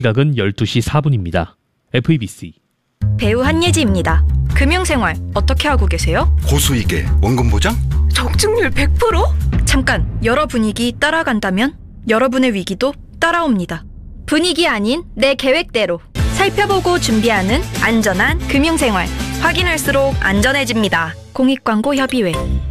시각은 12시 4분입니다. FEBC 배우 한예지입니다. 금융생활 어떻게 하고 계세요? 고수익에 원금 보장? 적중률 100%? 잠깐, 여러 분위기 따라간다면 여러분의 위기도 따라옵니다. 분위기 아닌 내 계획대로 살펴보고 준비하는 안전한 금융생활. 확인할수록 안전해집니다. 공익광고 협의회